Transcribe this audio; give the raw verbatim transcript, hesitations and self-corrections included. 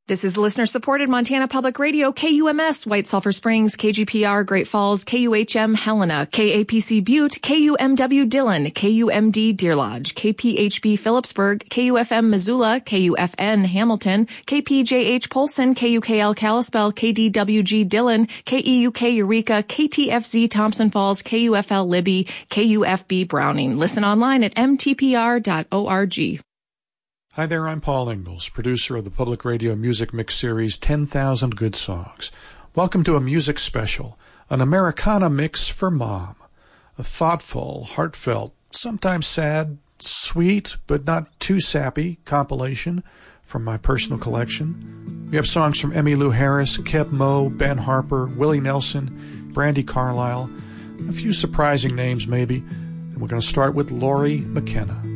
This is listener-supported Montana Public Radio, K U M S, White Sulphur Springs, K G P R, Great Falls, K U H M, Helena, K A P C Butte, K U M W Dillon, K U M D Deer Lodge, K P H B Phillipsburg, K U F M Missoula, K U F N Hamilton, K P J H Polson, K U K L Kalispell, K D W G Dillon, K E U K Eureka, K T F Z Thompson Falls, K U F L Libby, K U F B Browning. Listen online at m t p r dot org. Hi there, I'm Paul Ingalls, producer of the Public Radio Music Mix series ten thousand Good Songs. Welcome to a music special, an Americana mix for Mom. A thoughtful, heartfelt, sometimes sad, sweet, but not too sappy compilation from my personal collection. We have songs from Emmylou Harris, Keb Mo, Ben Harper, Willie Nelson, Brandi Carlile, a few surprising names maybe, and we're going to start with Lori McKenna.